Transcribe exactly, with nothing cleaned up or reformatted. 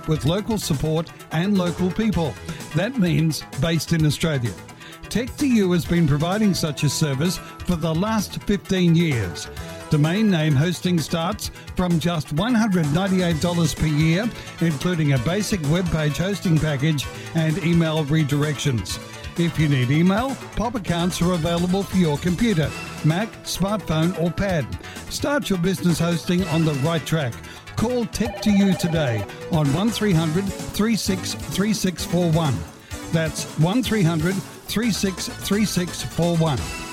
with local support and local people. That means based in Australia. tech to you has been providing such a service for the last fifteen years. Domain name hosting starts from just one hundred ninety-eight dollars per year, including a basic web page hosting package and email redirections. If you need email, Pop accounts are available for your computer, Mac, smartphone or pad. Start your business hosting on the right track. Call tech to you today on one three hundred, three six three six four one. That's one three hundred, three six three six four one.